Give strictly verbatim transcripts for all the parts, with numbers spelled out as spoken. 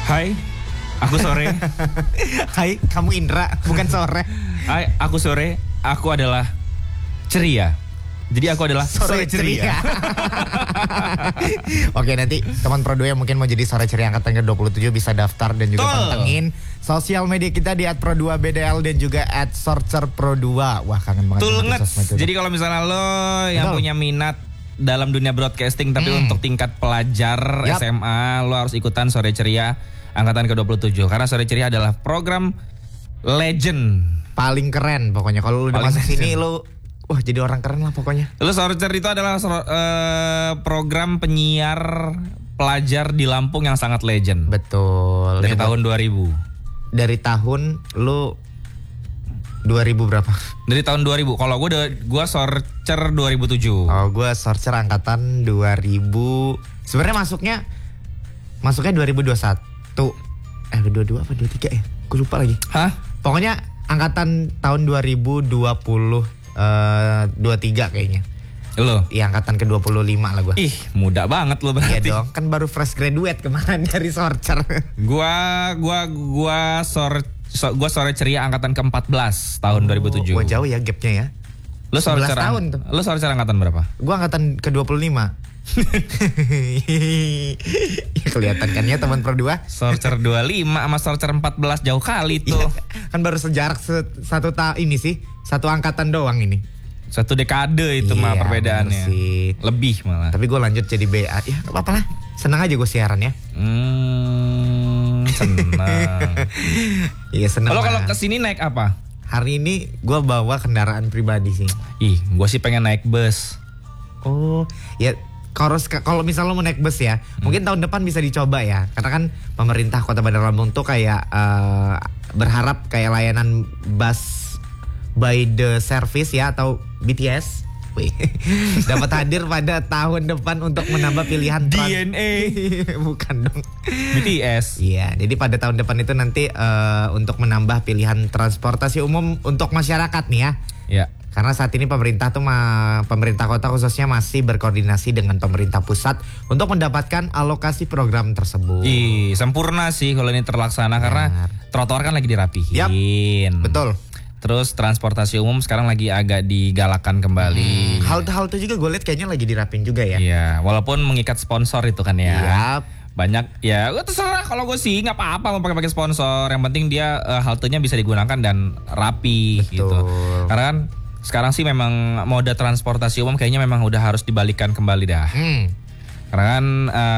Hai, aku sore. Hai, kamu Indra, bukan sore. Hai, aku sore. Aku adalah ceria. Jadi aku adalah sore, sore ceria. ceria. Oke, nanti teman Pro dua yang mungkin mau jadi sore ceria angkatan ke dua puluh tujuh bisa daftar dan juga Tol. pantengin sosial media kita di at pro dua b d l dan juga at sorcer pro dua. Wah, kangen banget. Betul banget. Jadi kalau misalnya lo yang Betul. punya minat dalam dunia broadcasting tapi Hmm. untuk tingkat pelajar Yap. S M A, lo harus ikutan Sore Ceria angkatan ke dua puluh tujuh karena Sore Ceria adalah program legend. Paling keren pokoknya kalau lu udah Paling masuk sini legend. lu wah jadi orang keren lah pokoknya. Lo Sore Ceria itu adalah uh, program penyiar pelajar di Lampung yang sangat legend. Betul. Dari Nih, tahun dua ribu. dari tahun lu dua ribu berapa? Dari tahun dua ribu. Kalau gue udah gue Sorcer dua ribu tujuh. Oh, gue sorcer angkatan dua ribu. Sebenarnya masuknya masuknya dua ribu dua puluh satu. Eh, dua puluh dua apa dua puluh tiga ya? Gue lupa lagi. Hah? Pokoknya angkatan tahun dua ribu dua puluh eh dua puluh tiga kayaknya. Lo? Iya, angkatan ke dua puluh lima lah gue. Ih, muda banget lo Iya berarti. dong, kan baru fresh graduate kemarin dari sorcer. Gua gua gua sore so, gua sore ceria angkatan ke empat belas tahun dua ribu tujuh. Wah, jauh ya gapnya ya. Lu sore sebelas ceria tahun tuh. Lu sore ceria angkatan berapa? Gue angkatan ke dua puluh lima. Ya, kelihatan kan ya teman Pro dua. Sorcer dua puluh lima sama Sorcer empat belas jauh kali tuh. Iya, kan baru sejarak se- satu tahun ini sih, satu angkatan doang ini. Satu dekade itu Iya, mah perbedaannya. bener sih. Lebih malah. Tapi gue lanjut jadi B A. Ya gak apa-apa lah. Senang aja gue siaran ya. Hmm, senang. Iya senang. Kalau kalau lah. kesini naik apa? Hari ini gue bawa kendaraan pribadi sih. Ih, gua sih pengen naik bus. Oh, ya kalau kalau misalnya lo mau naik bus ya, hmm. mungkin tahun depan bisa dicoba ya. Karena kan pemerintah Kota Bandar Lampung tuh kayak uh, berharap kayak layanan bus by the service ya atau B T S. Wih, dapat hadir pada tahun depan untuk menambah pilihan D trans- N A. Bukan dong. B T S. Iya, jadi pada tahun depan itu nanti uh, untuk menambah pilihan transportasi umum untuk masyarakat nih ya. Ya. Karena saat ini pemerintah tuh ma- pemerintah kota khususnya masih berkoordinasi dengan pemerintah pusat untuk mendapatkan alokasi program tersebut. Ih, sempurna sih kalau ini terlaksana karena trotoar kan lagi dirapihin. Yap, betul. Terus transportasi umum sekarang lagi agak digalakan kembali. Hmm, halte-halte juga gue lihat kayaknya lagi dirapin juga ya. Iya, walaupun mengikat sponsor itu kan ya. Yap. Banyak ya, gue terserah kalau gue sih nggak apa-apa mau pakai-pakai sponsor. Yang penting dia uh, haltenya bisa digunakan dan rapi. Betul. Gitu. Karena kan sekarang sih memang moda transportasi umum kayaknya memang udah harus dibalikan kembali dah. Hmm. Karena kan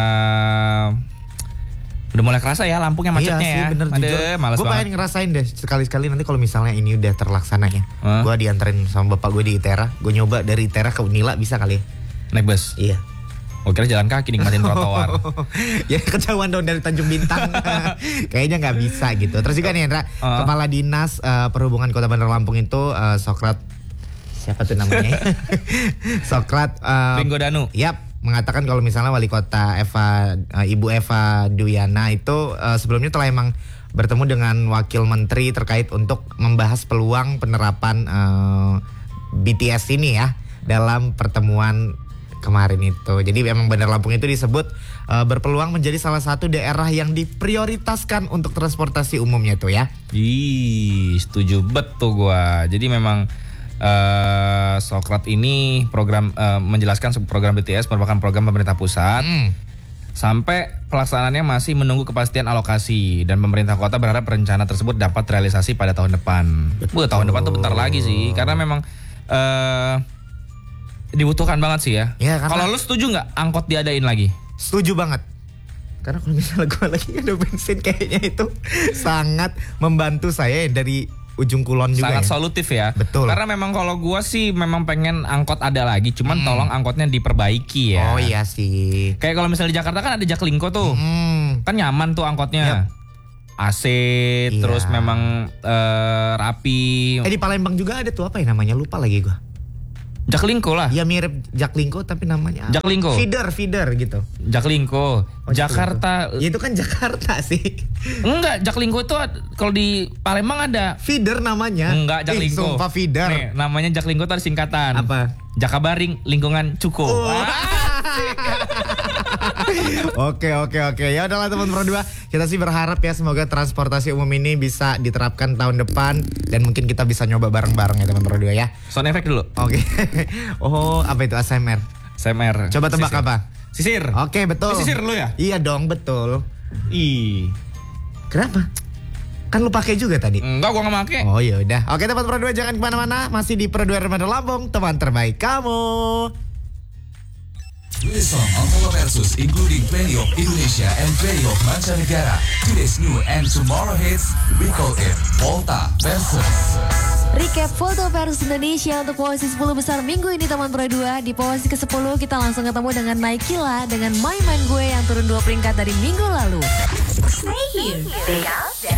uh, udah mulai kerasa ya Lampung yang macetnya iya sih, ya. bener Aduh, juga. males Gue banget. pengen ngerasain deh sekali-sekali nanti kalau misalnya ini udah terlaksana ya. Huh? Gue dianterin sama bapak gue di Itera. Gue nyoba dari Itera ke Unila bisa kali ya? Naik bus. Iya. Gue kira jalan kaki nikmatin trotoar. Ya kejauhan dong dari Tanjung Bintang. Kayaknya nggak bisa gitu. Terus juga nih Indra, Uh. Kepala Dinas uh, Perhubungan Kota Bandar Lampung itu uh, Sokrat siapa tuh namanya? Sokrat uh, Ringo Danu. Yap, mengatakan kalau misalnya Wali Kota Eva uh, Ibu Eva Duyana itu uh, sebelumnya telah emang bertemu dengan Wakil Menteri terkait untuk membahas peluang penerapan uh, B T S ini ya dalam pertemuan kemarin itu. Jadi memang Bandar Lampung itu disebut uh, berpeluang menjadi salah satu daerah yang diprioritaskan untuk transportasi umumnya tuh ya. Ih, setuju betul gua. Jadi memang uh, Sokrat ini program uh, menjelaskan program B T S merupakan program pemerintah pusat. Hmm. Sampai pelaksanaannya masih menunggu kepastian alokasi dan pemerintah kota berharap rencana tersebut dapat realisasi pada tahun depan. Wah, tahun depan tuh bentar lagi sih, karena memang uh, dibutuhkan banget sih ya. Ya, karena- Kalau lu setuju nggak angkot diadain lagi? Setuju banget. Karena kalau misalnya gue lagi ada bensin kayaknya itu sangat membantu saya dari ujung kulon juga Sangat ya. solutif ya. Betul. Karena memang kalau gua sih memang pengen angkot ada lagi, cuman Hmm. tolong angkotnya diperbaiki ya. Oh iya sih. Kayak kalau misalnya di Jakarta kan ada Jaklingko tuh. Hmm. Kan nyaman tuh angkotnya. A C, Iya. terus memang eh, rapi. Eh di Palembang juga ada tuh apa ya namanya lupa lagi gue. Jaklingko lah. Ya mirip Jaklingko tapi namanya apa? Jaklingko. Feeder, feeder gitu. Jaklingko. Oh, Jakarta. Ya itu kan Jakarta sih. Enggak, Jaklingko itu ad- kalau di Palembang ada. Feeder namanya. Enggak, Eh, Jaklingko. sumpah feeder. Nih, namanya Jaklingko itu ada singkatan. Apa? Jakabaring Lingkungan Cuko. Oh. Asik. Oke oke oke. Ya udahlah teman Pro dua. Kita sih berharap ya semoga transportasi umum ini bisa diterapkan tahun depan dan mungkin kita bisa nyoba bareng-bareng ya teman Pro dua ya. Sound effect dulu. Oke. Oh, apa itu A S M R? A S M R. Coba tebak Sisir. apa? Sisir. Oke, betul. Ini sisir lu ya? Iya dong, betul. Ih. Kenapa? Kan lu pakai juga tadi. Enggak, gua enggak make. Oh ya udah. Oke teman Pro dua jangan kemana-mana. Masih di Pro dua Remaja Lampung, teman terbaik kamu. Listen Antara versus including plenty of Indonesia and plenty of mancanegara. Today's new and tomorrow hits, we call it Volta versus. Recap foto versus Indonesia untuk posisi sepuluh besar minggu ini teman Pro dua. Di posisi ke sepuluh kita langsung ketemu dengan Naikila dengan My Man Gue yang turun dua peringkat dari minggu lalu. Stay here, stay out,